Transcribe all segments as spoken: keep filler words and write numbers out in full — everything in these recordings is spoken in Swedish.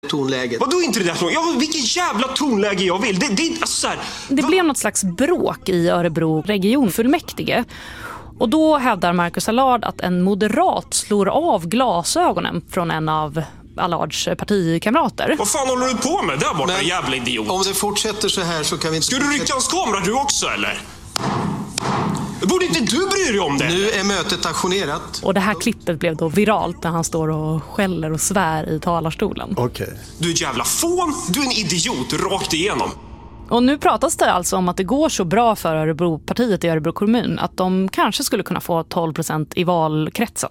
tonläget. Vadå inte det där tonläget? Ja, vilket jävla tonläge jag vill. Det, det, alltså så här, det blev något slags bråk i Örebro regionfullmäktige. Och då hävdar Marcus Allard att en moderat slår av glasögonen från en av Allards partikamrater. Vad fan håller du på med där borta, men, jävla idiot? Om det fortsätter så här så kan vi inte... Ska du rycka hans kamera du också, eller? Borde inte du bry dig om det? Nu är mötet aktionerat. Och det här klippet blev då viralt när han står och skäller och svär i talarstolen. Okej. Okay. Du är ett jävla fån, du är en idiot rakt igenom. Och nu pratas det alltså om att det går så bra för Örebropartiet i Örebro kommun att de kanske skulle kunna få tolv procent i valkretsen.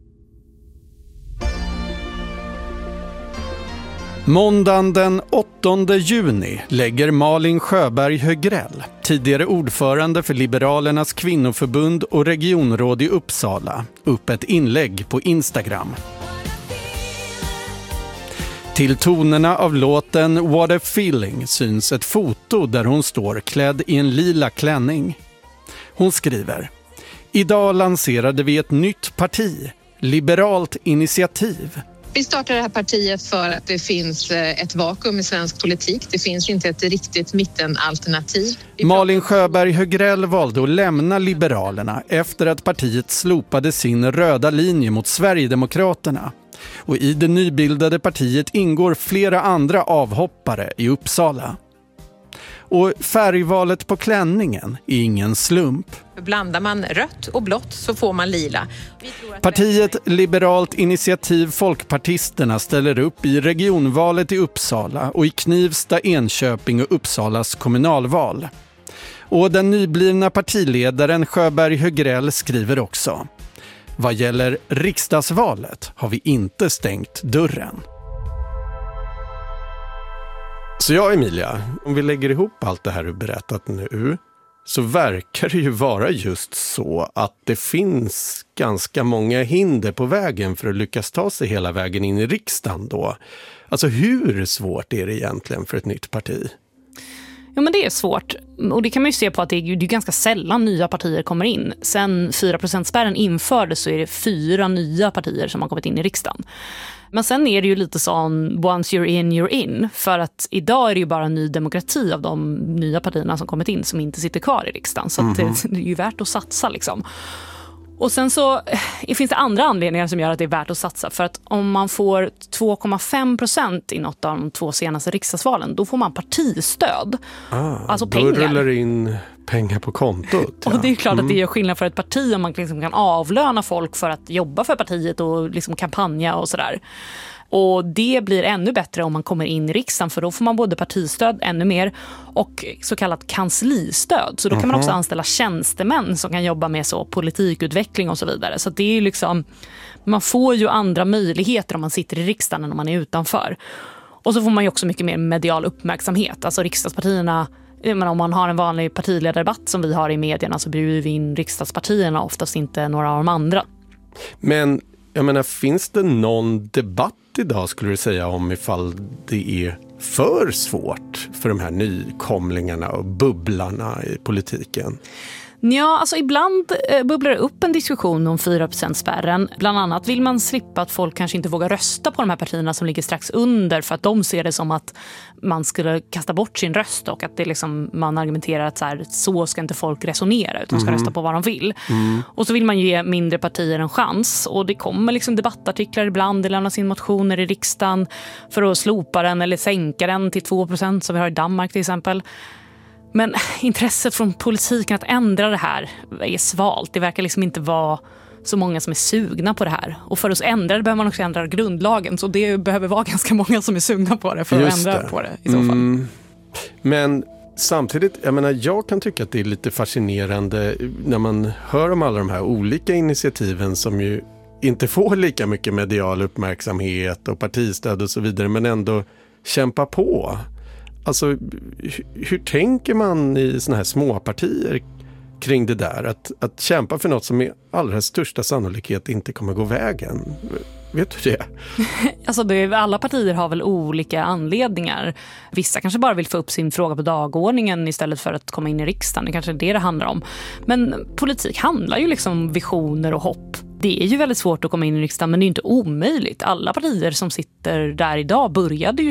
Måndagen den åttonde juni lägger Malin Sjöberg Högrell, tidigare ordförande för Liberalernas kvinnoförbund och regionråd i Uppsala, upp ett inlägg på Instagram. Till tonerna av låten What a Feeling syns ett foto där hon står klädd i en lila klänning. Hon skriver: Idag lanserade vi ett nytt parti, Liberalt initiativ. Vi startar det här partiet för att det finns ett vakuum i svensk politik. Det finns inte ett riktigt mittenalternativ. Malin Sjöberg Högrell valde att lämna Liberalerna efter att partiet slopade sin röda linje mot Sverigedemokraterna. Och i det nybildade partiet ingår flera andra avhoppare i Uppsala. Och färgvalet på klänningen är ingen slump. Blandar man rött och blått så får man lila. Partiet Liberalt initiativ Folkpartisterna ställer upp i regionvalet i Uppsala och i Knivsta, Enköping och Uppsalas kommunalval. Och den nyblivna partiledaren Sjöberg Högrell skriver också: Vad gäller riksdagsvalet har vi inte stängt dörren. Så ja, Emilia, om vi lägger ihop allt det här du berättat nu så verkar det ju vara just så att det finns ganska många hinder på vägen för att lyckas ta sig hela vägen in i riksdagen då. Alltså hur svårt är det egentligen för ett nytt parti? Ja, men det är svårt. Och det kan man ju se på att det är, det är ganska sällan nya partier kommer in. Sen fyra procent-spärren infördes så är det fyra nya partier som har kommit in i riksdagen. Men sen är det ju lite sån once you're in, you're in. För att idag är det ju bara Ny Demokrati av de nya partierna som kommit in som inte sitter kvar i riksdagen. Så mm-hmm. att det, det är ju värt att satsa liksom. Och sen så eh, finns det andra anledningar som gör att det är värt att satsa. För att om man får två komma fem procent i något av de två senaste riksdagsvalen, då får man partistöd. Ah, alltså då pengar. Då rullar det in pengar på kontot. Ja. Och det är klart mm. att det gör skillnad för ett parti om man liksom kan avlöna folk för att jobba för partiet och liksom kampanja och sådär. Och det blir ännu bättre om man kommer in i riksdagen, för då får man både partistöd ännu mer och så kallat kanslistöd. Så då kan man också anställa tjänstemän som kan jobba med så politikutveckling och så vidare. Så det är ju liksom, man får ju andra möjligheter om man sitter i riksdagen än om man är utanför. Och så får man ju också mycket mer medial uppmärksamhet. Alltså riksdagspartierna, men om man har en vanlig partiledardebatt som vi har i medierna så bjuder vi in riksdagspartierna, oftast inte några av de andra. Men jag menar, finns det någon debatt idag skulle du säga om ifall det är för svårt för de här nykomlingarna och bubblarna i politiken? Ja, alltså ibland eh, bubblar det upp en diskussion om fyra procent-spärren. Bland annat vill man slippa att folk kanske inte vågar rösta på de här partierna som ligger strax under, för att de ser det som att man skulle kasta bort sin röst och att det liksom, man argumenterar att så, här, så ska inte folk resonera utan ska mm. rösta på vad de vill. Mm. Och så vill man ge mindre partier en chans, och det kommer liksom debattartiklar ibland, det lämnas in motioner i riksdagen för att slopa den eller sänka den till två procent som vi har i Danmark till exempel. Men intresset från politiken att ändra det här är svalt. Det verkar liksom inte vara så många som är sugna på det här. Och för att ändra det behöver man också ändra grundlagen. Så det behöver vara ganska många som är sugna på det för Just att ändra det. på det i så fall. Mm. Men samtidigt, jag menar, jag kan tycka att det är lite fascinerande när man hör om alla de här olika initiativen som ju inte får lika mycket medial uppmärksamhet och partistöd och så vidare, men ändå kämpa på. Alltså, hur, hur tänker man i såna här småpartier kring det där? Att, att kämpa för något som med allra största sannolikhet inte kommer gå vägen. Vet du det? Alltså det, alla partier har väl olika anledningar. Vissa kanske bara vill få upp sin fråga på dagordningen istället för att komma in i riksdagen. Det kanske är det det handlar om. Men politik handlar ju liksom om visioner och hopp. Det är ju väldigt svårt att komma in i riksdagen, men det är inte omöjligt. Alla partier som sitter där idag började ju